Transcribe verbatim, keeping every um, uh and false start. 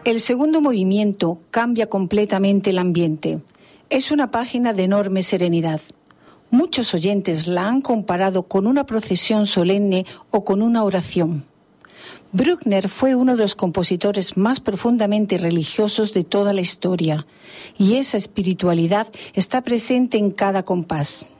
El segundo movimiento cambia completamente el ambiente. Es una página de enorme serenidad. Muchos oyentes la han comparado con una procesión solemne o con una oración. Bruckner fue uno de los compositores más profundamente religiosos de toda la historia, y esa espiritualidad está presente en cada compás.